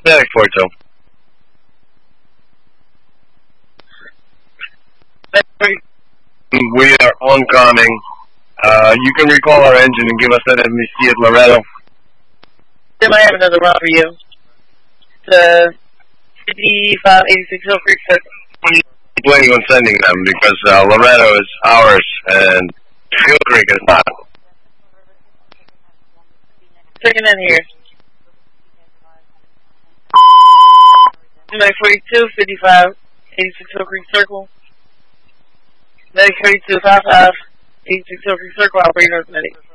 Medic 42. We are oncoming. You can recall our engine and give us that MVC at Loretto. Then I have another route for you. The 5586 Hill Creek Circle. I'm planning on sending them because Loretto is ours and Hill Creek is not. Checking in here. Medic 42, 5586 Hill Creek Circle. Medic 42, 5586 Hill Creek Circle, operator Medic.